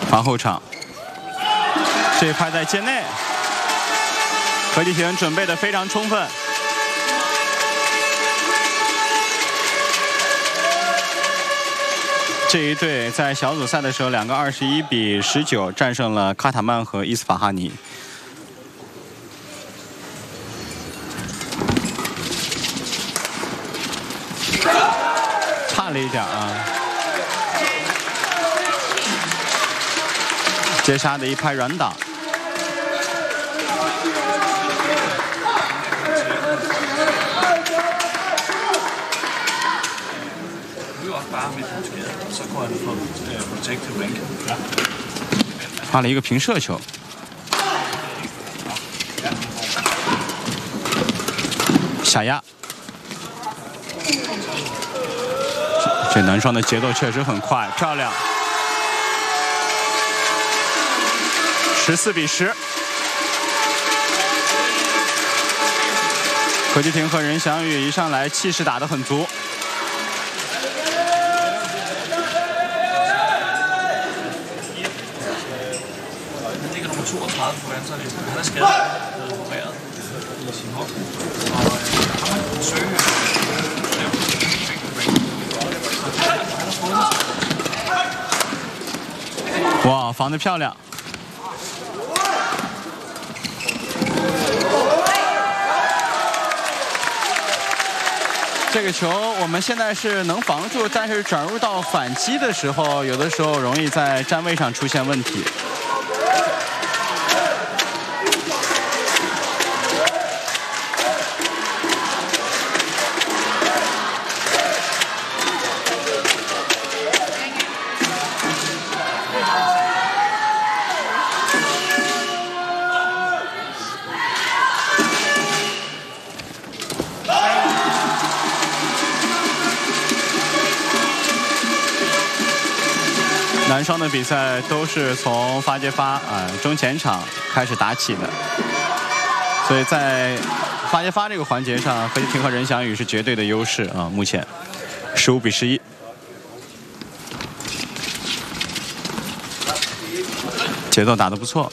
防后场，这一拍在界内，何继廷准备的非常充分。这一队在小组赛的时候，两个21比19战胜了卡塔曼和伊斯法哈尼。差了一点啊！杰沙的一拍软挡。 发了一个平射球，下压。这男双的节奏确实很快，漂亮。14比10。何继廷和任翔宇一上来气势打得很足。 32 foran, så er det han er skadet, blevet opereret i sin hofte. Og han har søgt 哇，防得漂亮！这个球我们现在是能防住，但是转入到反击的时候，有的时候容易在站位上出现问题。 男双的比赛都是从发接发中前场开始打起的，所以在发接发这个环节上，何继廷和任翔宇是绝对的优势啊。目前15比11，节奏打得不错。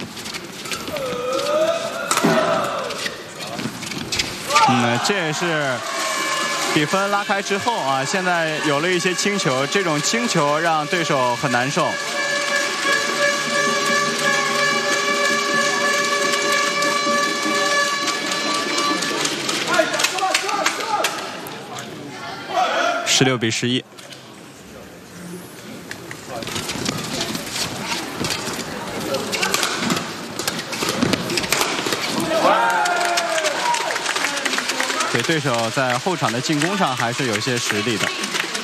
这也是。 比分拉开之后啊，现在有了一些轻球，这种轻球让对手很难受。16比11。对手在后场的进攻上还是有些实力的。